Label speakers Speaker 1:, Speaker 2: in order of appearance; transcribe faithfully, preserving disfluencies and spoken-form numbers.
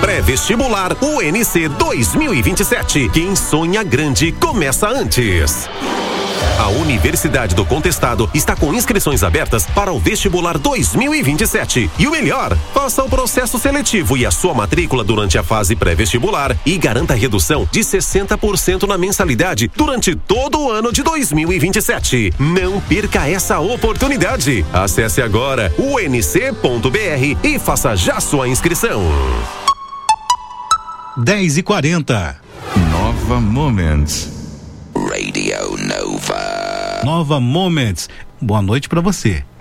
Speaker 1: Pré-vestibular U N C dois mil e vinte e sete. Quem sonha grande começa antes. A Universidade do Contestado está com inscrições abertas para o vestibular dois mil e vinte e sete. E o melhor, faça o processo seletivo e a sua matrícula durante a fase pré-vestibular e garanta redução de sessenta por cento na mensalidade durante todo o ano de dois mil e vinte e sete. Não perca essa oportunidade. Acesse agora u n c ponto b r e faça já sua inscrição.
Speaker 2: dez e quarenta.
Speaker 3: Nova Moments.
Speaker 4: Radio Nova.
Speaker 2: Nova Moments. Boa noite pra você.